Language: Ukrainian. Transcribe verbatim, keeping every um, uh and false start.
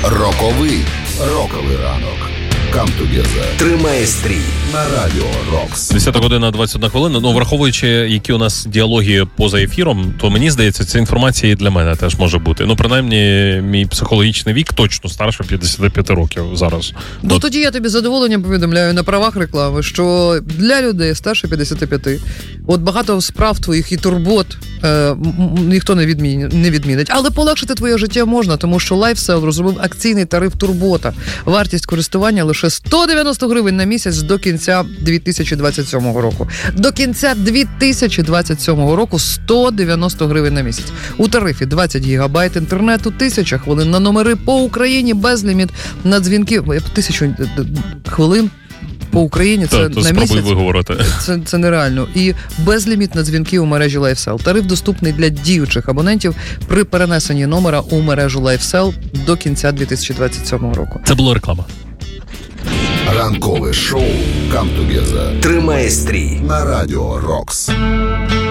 Роковий роковий ранок. Come together. Тримає стрій на радіо Рокс. десята година двадцять одна хвилина. Ну, враховуючи, які у нас діалоги поза ефіром, то мені здається, ця інформація і для мене теж може бути. Ну, принаймні, мій психологічний вік точно старше п'ятдесят п'ять років зараз. Ну, До... тоді я тобі з задоволенням повідомляю на правах реклами, що для людей старше п'ятдесят п'ять, от багато справ твоїх і турбот е, м- ніхто не, відмін... не відмінить. Але полегшити твоє життя можна, тому що LifeSell розробив акційний тариф Турбота. Вартість користування лише сто дев'яносто гривень на місяць до кінця дві тисячі двадцять сьомого року. До кінця дві тисячі двадцять сьомого року сто дев'яносто гривень на місяць. У тарифі двадцять гігабайт інтернету, тисяча хвилин на номери по Україні, безліміт на дзвінки, тисячу хвилин по Україні, це Та, на місяць. Виговорити. Це, це нереально. І безліміт на дзвінки у мережі LifeSell. Тариф доступний для діючих абонентів при перенесенні номера у мережу LifeSell до кінця дві тисячі двадцять сьомого року. Це була реклама. Ранкове шоу Come Together. Тримає стрій на радіо Рокс.